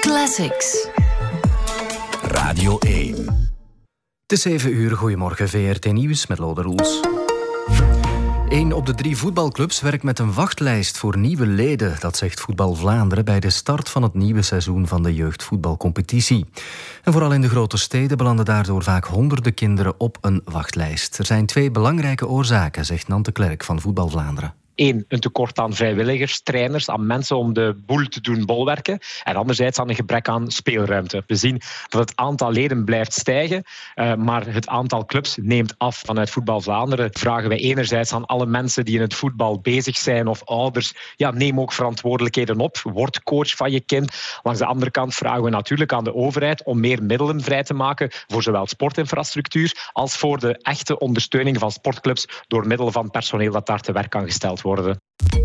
Classics. Radio 1. Het is 7 uur. Goedemorgen, VRT Nieuws met Lode Roels. 1 op de 3 voetbalclubs werkt met een wachtlijst voor nieuwe leden. Dat zegt Voetbal Vlaanderen bij de start van het nieuwe seizoen van de jeugdvoetbalcompetitie. En vooral in de grote steden belanden daardoor vaak honderden kinderen op een wachtlijst. Er zijn 2 belangrijke oorzaken, zegt Nante Klerk van Voetbal Vlaanderen. 1, een tekort aan vrijwilligers, trainers, aan mensen om de boel te doen bolwerken. En anderzijds aan een gebrek aan speelruimte. We zien dat het aantal leden blijft stijgen, maar het aantal clubs neemt af. Vanuit Voetbal Vlaanderen vragen wij enerzijds aan alle mensen die in het voetbal bezig zijn of ouders, neem ook verantwoordelijkheden op. Word coach van je kind. Langs de andere kant vragen we natuurlijk aan de overheid om meer middelen vrij te maken voor zowel sportinfrastructuur als voor de echte ondersteuning van sportclubs door middel van personeel dat daar te werk kan gesteld worden.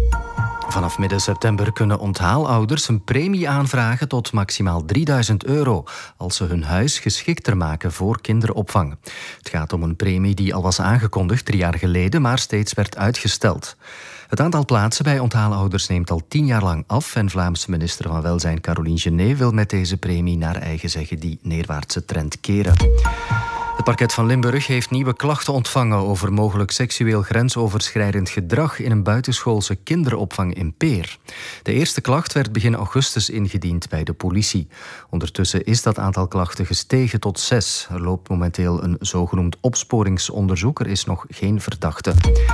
Vanaf midden september kunnen onthaalouders een premie aanvragen tot maximaal €3000 als ze hun huis geschikter maken voor kinderopvang. Het gaat om een premie die al was aangekondigd 3 jaar geleden, maar steeds werd uitgesteld. Het aantal plaatsen bij onthaalouders neemt al 10 jaar lang af en Vlaamse minister van Welzijn Caroline Genet wil met deze premie naar eigen zeggen die neerwaartse trend keren. Het parket van Limburg heeft nieuwe klachten ontvangen over mogelijk seksueel grensoverschrijdend gedrag in een buitenschoolse kinderopvang in Peer. De eerste klacht werd begin augustus ingediend bij de politie. Ondertussen is dat aantal klachten gestegen tot 6. Er loopt momenteel een zogenoemd opsporingsonderzoek. Er is nog geen verdachte.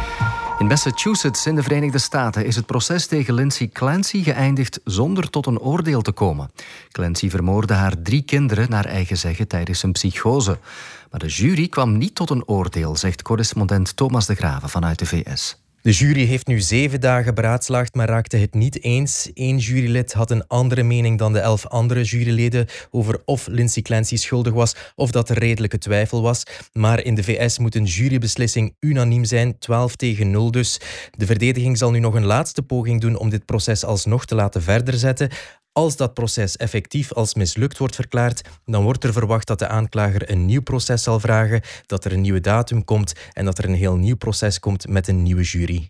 In Massachusetts in de Verenigde Staten is het proces tegen Lindsay Clancy geëindigd zonder tot een oordeel te komen. Clancy vermoordde haar 3 kinderen naar eigen zeggen tijdens een psychose. Maar de jury kwam niet tot een oordeel, zegt correspondent Thomas de Grave vanuit de VS. De jury heeft nu 7 dagen beraadslaagd, maar raakte het niet eens. 1 jurylid had een andere mening dan de 11 andere juryleden over of Lindsay Clancy schuldig was of dat er redelijke twijfel was. Maar in de VS moet een jurybeslissing unaniem zijn, 12-0 dus. De verdediging zal nu nog een laatste poging doen om dit proces alsnog te laten verder zetten. Als dat proces effectief als mislukt wordt verklaard, dan wordt er verwacht dat de aanklager een nieuw proces zal vragen, dat er een nieuwe datum komt en dat er een heel nieuw proces komt met een nieuwe jury.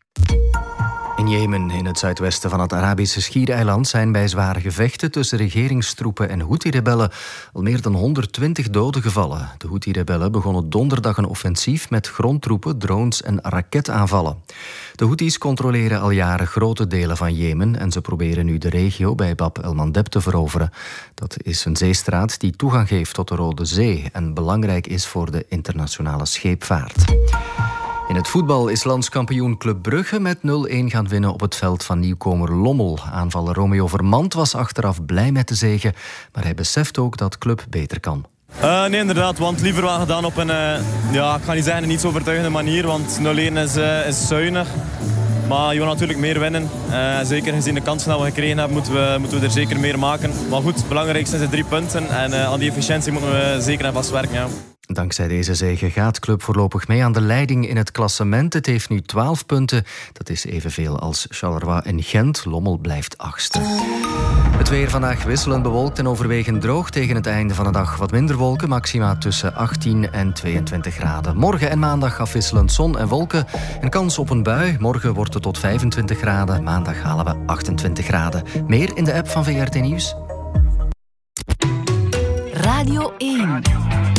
In Jemen, in het zuidwesten van het Arabische Schiereiland, zijn bij zware gevechten tussen regeringstroepen en Houthi-rebellen al meer dan 120 doden gevallen. De Houthi-rebellen begonnen donderdag een offensief met grondtroepen, drones en raketaanvallen. De Houthis controleren al jaren grote delen van Jemen en ze proberen nu de regio bij Bab el-Mandeb te veroveren. Dat is een zeestraat die toegang geeft tot de Rode Zee en belangrijk is voor de internationale scheepvaart. In het voetbal is landskampioen Club Brugge met 0-1 gaan winnen op het veld van nieuwkomer Lommel. Aanvaller Romeo Vermand was achteraf blij met de zege, maar hij beseft ook dat Club beter kan. Nee, inderdaad, want liever wel gedaan op een, ik ga niet zeggen een niet zo overtuigende manier, want 0-1 is zuinig. Maar je wil natuurlijk meer winnen. Zeker gezien de kansen die we gekregen hebben, moeten we er zeker meer maken. Maar goed, het belangrijkste zijn de 3 punten en aan die efficiëntie moeten we zeker en vast werken. Ja. Dankzij deze zege gaat Club voorlopig mee aan de leiding in het klassement. Het heeft nu 12 punten. Dat is evenveel als Charleroi en Gent. Lommel blijft 8e. Het weer vandaag wisselend bewolkt en overwegend droog. Tegen het einde van de dag wat minder wolken. Maxima tussen 18 en 22 graden. Morgen en maandag afwisselend zon en wolken. Een kans op een bui. Morgen wordt het tot 25 graden. Maandag halen we 28 graden. Meer in de app van VRT Nieuws. Radio 1.